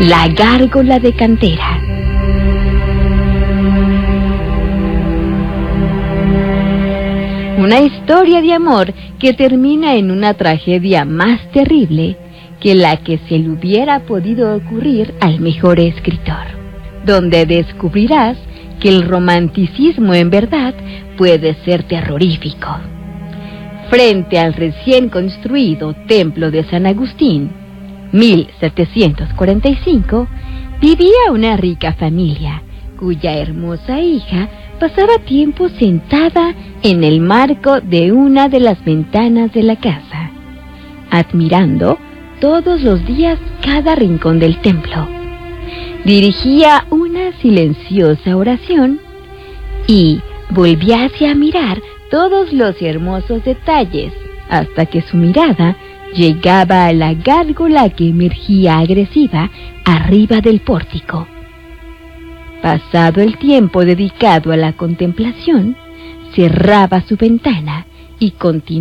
La gárgola de cantera. Una historia de amor que termina en una tragedia más terrible que la que se le hubiera podido ocurrir al mejor escritor, donde descubrirás que el romanticismo en verdad puede ser terrorífico. Frente al recién construido Templo de San Agustín, 1745, vivía una rica familia, cuya hermosa hija pasaba tiempo sentada en el marco de una de las ventanas de la casa, admirando todos los días cada rincón del templo. Dirigía una silenciosa oración y volvíase a mirar todos los hermosos detalles hasta que su mirada llegaba a la gárgola que emergía agresiva arriba del pórtico. Pasado el tiempo dedicado a la contemplación, cerraba su ventana y continuaba